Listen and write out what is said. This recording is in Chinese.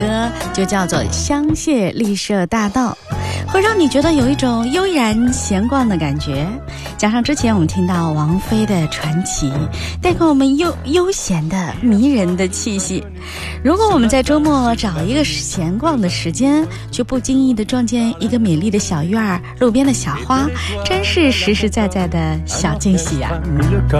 歌就叫做香榭丽舍大道，会让你觉得有一种悠然闲逛的感觉。加上之前我们听到王菲的传奇，带给我们悠闲的迷人的气息。如果我们在周末找一个闲逛的时间，就不经意的撞见一个美丽的小院儿、路边的小花，真是实实在在的小惊喜啊。